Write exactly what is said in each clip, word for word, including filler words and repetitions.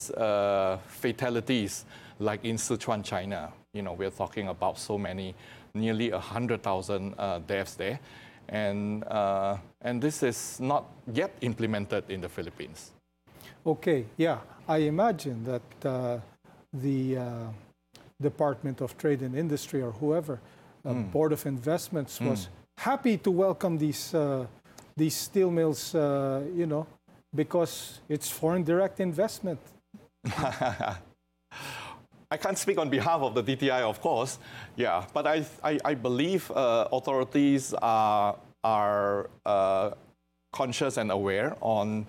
uh, fatalities like in Sichuan, China. You know, we're talking about so many, nearly one hundred thousand uh, deaths there. And, uh, and this is not yet implemented in the Philippines. Okay, yeah. I imagine that uh, the uh, Department of Trade and Industry or whoever, uh, mm. Board of Investments was mm. happy to welcome these, uh, these steel mills, uh, you know, because it's foreign direct investment. I can't speak on behalf of the D T I, of course, yeah, but I, I, I believe uh, authorities are, are uh, conscious and aware on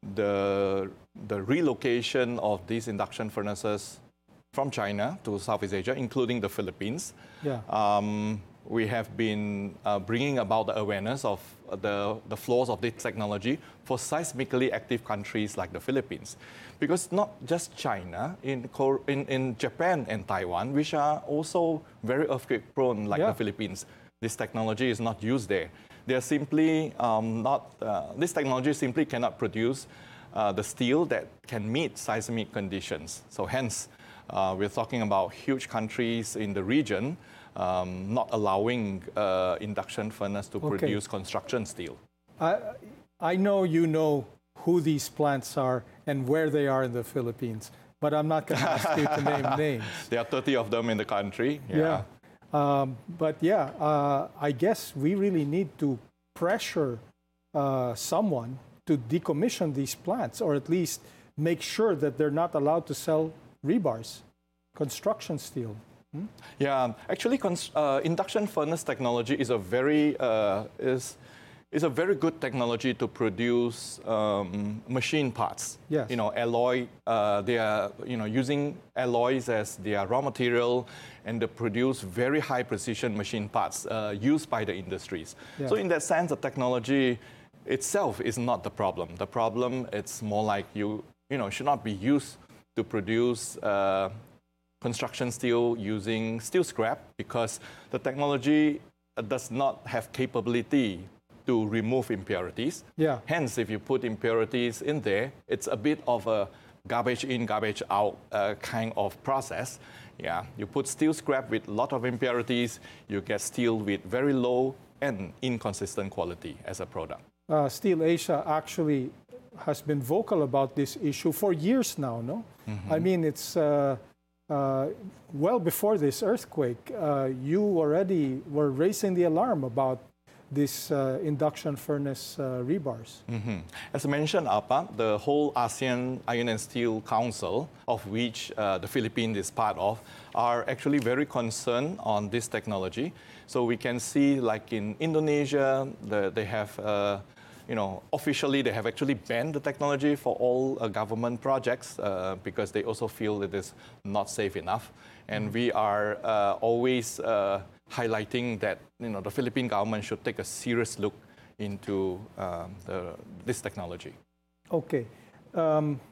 the, the relocation of these induction furnaces from China to Southeast Asia, including the Philippines. Yeah. Um, we have been uh, bringing about the awareness of the, the flaws of this technology for seismically active countries like the Philippines. Because not just China, in, in, in Japan and Taiwan, which are also very earthquake prone like yeah. the Philippines, this technology is not used there. They are simply um, not, uh, this technology simply cannot produce uh, the steel that can meet seismic conditions. So hence, uh, we're talking about huge countries in the region Um, not allowing uh, induction furnace to okay. produce construction steel. I, I know you know who these plants are and where they are in the Philippines, but I'm not going to ask you to name names. There are thirty of them in the country. Yeah. yeah. Um, but yeah, uh, I guess we really need to pressure uh, someone to decommission these plants, or at least make sure that they're not allowed to sell rebars, construction steel. Hmm? Yeah, actually, uh, induction furnace technology is a very uh, is is a very good technology to produce um, machine parts. Yes. You know, alloy. Uh, they are you know using alloys as their raw material, and they produce very high precision machine parts uh, used by the industries. Yeah. So in that sense, the technology itself is not the problem. The problem it's more like you you know should not be used to produce. Uh, construction steel using steel scrap, because the technology does not have capability to remove impurities. Yeah. Hence, if you put impurities in there, it's a bit of a garbage in, garbage out uh, kind of process. Yeah, you put steel scrap with a lot of impurities, you get steel with very low and inconsistent quality as a product. Uh, Steel Asia actually has been vocal about this issue for years now, no? Mm-hmm. I mean, it's uh, uh, well before this earthquake, uh, you already were raising the alarm about this uh, induction furnace uh, rebars. Mm-hmm. As mentioned, Apa, the whole ASEAN Iron and Steel Council, of which uh, the Philippines is part of, are actually very concerned on this technology. So we can see, like in Indonesia, the, they have, uh, you know, officially they have actually banned the technology for all uh, government projects uh, because they also feel it is not safe enough. And we are uh, always uh, highlighting that you know the Philippine government should take a serious look into um, the, this technology. Okay, um,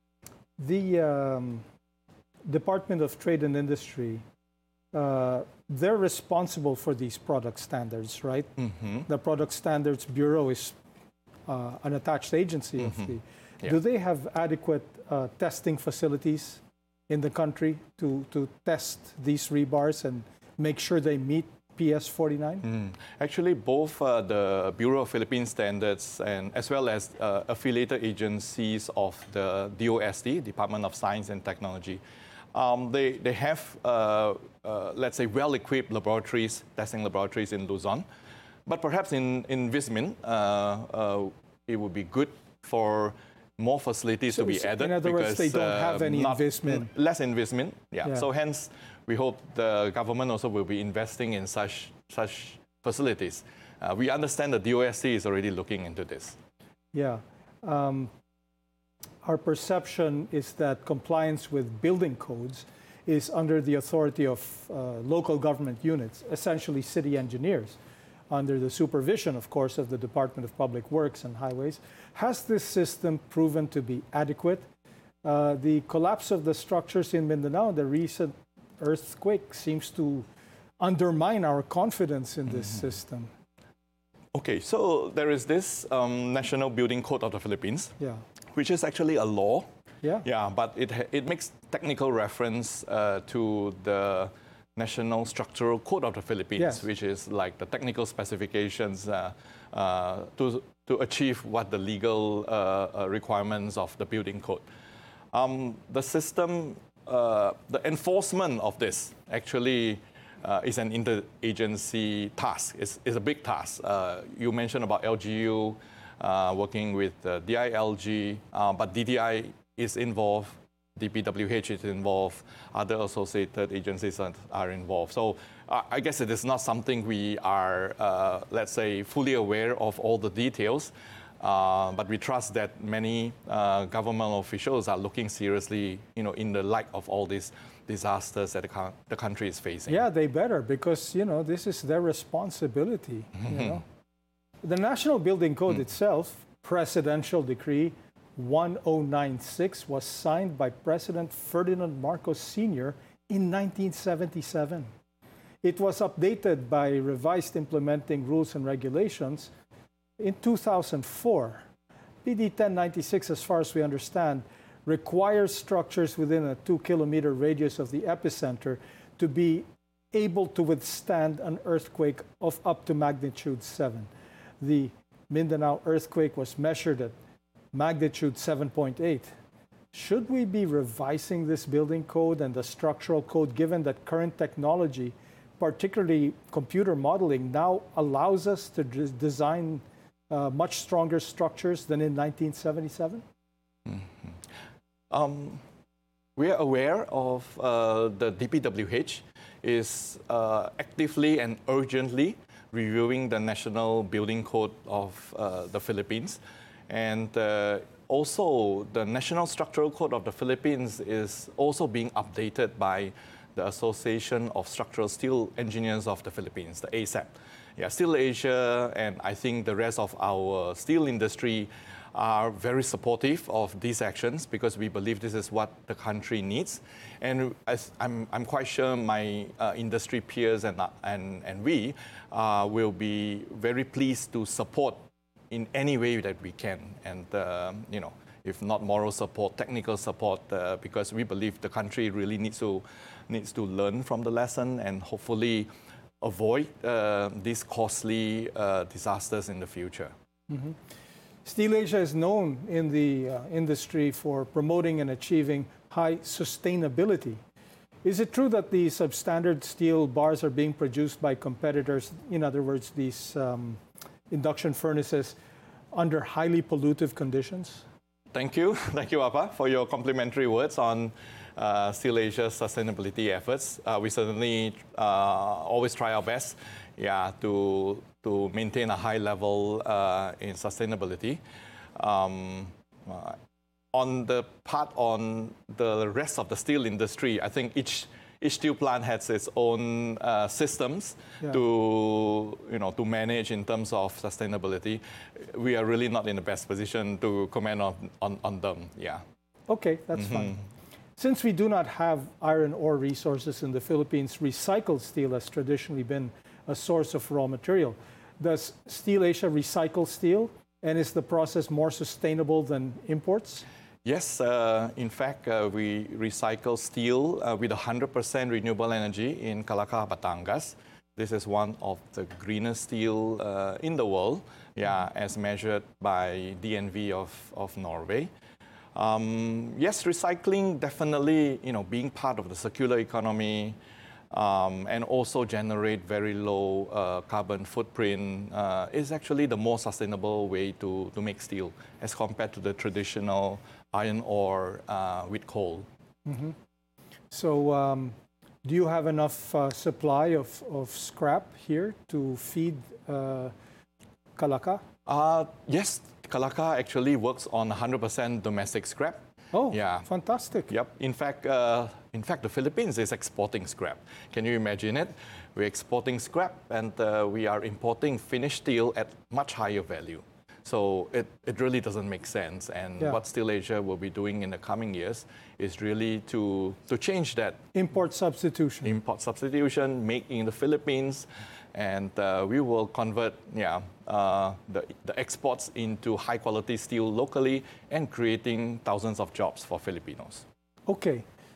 the um, Department of Trade and Industry, uh, they're responsible for these product standards, right? Mm-hmm. The Product Standards Bureau is uh, an attached agency mm-hmm. of the. Yeah. Do they have adequate uh, testing facilities in the country to to test these rebars and make sure they meet P S forty-nine? Mm. Actually, both uh, the Bureau of Philippine Standards and as well as uh, affiliated agencies of the D O S T, Department of Science and Technology, um, they, they have, uh, uh, let's say, well-equipped laboratories, testing laboratories in Luzon. But perhaps in, in Vismin, uh, uh, it would be good for more facilities so, to be added. In other because, words, they don't uh, have any investment. Less investment, yeah. yeah. So hence, we hope the government also will be investing in such such facilities. Uh, we understand the D O S T is already looking into this. Yeah. Um, our perception is that compliance with building codes is under the authority of uh, local government units, essentially city engineers, under the supervision, of course, of the Department of Public Works and Highways. Has this system proven to be adequate? Uh, the collapse of the structures in Mindanao, the recent earthquake, seems to undermine our confidence in this mm-hmm. system. Okay, so there is this um, National Building Code of the Philippines, yeah. which is actually a law Yeah. Yeah, but it, ha- it makes technical reference uh, to the National Structural Code of the Philippines, Yes. which is like the technical specifications uh, uh, to, to achieve what the legal uh, uh, requirements of the building code. Um, the system, uh, the enforcement of this actually uh, is an interagency task. It's, it's a big task. Uh, you mentioned about L G U uh, working with uh, D I L G, uh, but D T I is involved, D P W H is involved, other associated agencies are, are involved. So uh, I guess it is not something we are, uh, let's say, fully aware of all the details. Uh, but we trust that many uh, government officials are looking seriously, you know, in the light of all these disasters that the, co- the country is facing. Yeah, they better, because, you know, this is their responsibility. You know? The National Building Code Mm. itself, Presidential Decree one oh nine six, was signed by President Ferdinand Marcos Senior in nineteen seventy-seven. It was updated by revised implementing rules and regulations in two thousand four. P D ten ninety-six, as far as we understand, requires structures within a two kilometer radius of the epicenter to be able to withstand an earthquake of up to magnitude seven. The Mindanao earthquake was measured at magnitude seven point eight. Should we be revising this building code and the structural code, given that current technology, particularly computer modeling, now allows us to d- design uh, much stronger structures than in nineteen seventy-seven? Mm-hmm. Um, we are aware of uh, the D P W H is uh, actively and urgently reviewing the National Building Code of uh, the Philippines. And uh, also, the National Structural Code of the Philippines is also being updated by the Association of Structural Steel Engineers of the Philippines, the A S A P. Yeah, Steel Asia and I think the rest of our steel industry are very supportive of these actions because we believe this is what the country needs. And as I'm, I'm quite sure my uh, industry peers and, uh, and, and we uh, will be very pleased to support in any way that we can. And, uh, you know, if not moral support, technical support, uh, because we believe the country really needs to, needs to learn from the lesson and hopefully avoid uh, these costly uh, disasters in the future. Mm-hmm. Steel Asia is known in the uh, industry for promoting and achieving high sustainability. Is it true that the substandard steel bars are being produced by competitors, in other words, these um, induction furnaces, under highly pollutive conditions? Thank you. Thank you, Appa, for your complimentary words on uh, Steel Asia's sustainability efforts. Uh, we certainly uh, always try our best yeah, to, to maintain a high level uh, in sustainability. Um, uh, on the part on the rest of the steel industry, I think each each steel plant has its own uh, systems yeah. to you know to manage in terms of sustainability. We are really not in the best position to comment on on, on them. Yeah. Okay, that's mm-hmm. fine. Since we do not have iron ore resources in the Philippines, recycled steel has traditionally been a source of raw material. Does Steel Asia recycle steel, and is the process more sustainable than imports? Yes, uh, in fact, uh, we recycle steel uh, with one hundred percent renewable energy in Kalaka, Batangas. This is one of the greenest steel uh, in the world, yeah, as measured by D N V of, of Norway. Um, yes, recycling definitely, you know, being part of the circular economy um, and also generate very low uh, carbon footprint uh, is actually the more sustainable way to, to make steel as compared to the traditional iron ore uh, with coal. Mm-hmm. So um, do you have enough uh, supply of, of scrap here to feed uh, Kalaka? Uh, yes, Kalaka actually works on one hundred percent domestic scrap. Oh, yeah. Fantastic. Yep. In fact, uh, in fact, the Philippines is exporting scrap. Can you imagine it? We're exporting scrap and uh, we are importing finished steel at much higher value. So it, it really doesn't make sense. And yeah. what Steel Asia will be doing in the coming years is really to, to change that. Import substitution. Import substitution, make in the Philippines. And uh, we will convert yeah, uh, the, the exports into high quality steel locally and creating thousands of jobs for Filipinos. Okay.